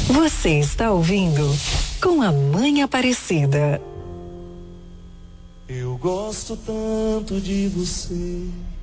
Você está ouvindo Com a Mãe Aparecida. Eu gosto tanto de você.